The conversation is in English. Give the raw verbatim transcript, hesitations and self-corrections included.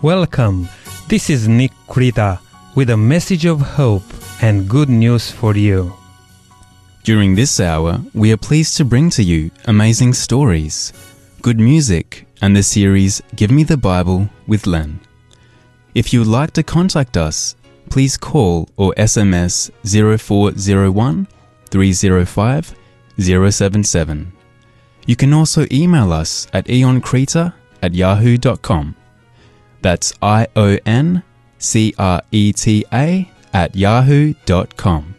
Welcome. This is Nick Krita with a message of hope and good news for you. During this hour, we are pleased to bring to you amazing stories, good music, and the series Give Me the Bible with Len. If you would like to contact us, please call or S M S zero four zero one, three zero five, zero seven seven. You can also email us at ionkrita at yahoo dot com. That's I O N C R E T A at yahoo dot com.